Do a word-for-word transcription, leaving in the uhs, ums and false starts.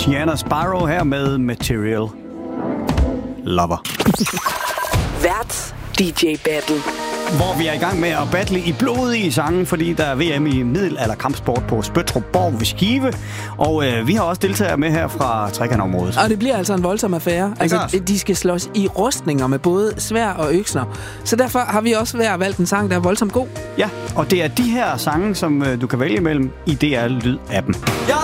Shanna Sparrow her med Material Lover. Vært D J Battle. Hvor vi er i gang med at battle i blodige sange, fordi der er V M i middelalder kampsport på Spøttrup Borg ved Skive. Og øh, vi har også deltagere med her fra trekantområdet. Og det bliver altså en voldsom affære. Altså, de skal slås i rustninger med både svær og øksner. Så derfor har vi også hver valgt en sang, der er voldsomt god. Ja, og det er de her sange, som øh, du kan vælge mellem i D R Lyd-appen. Jeg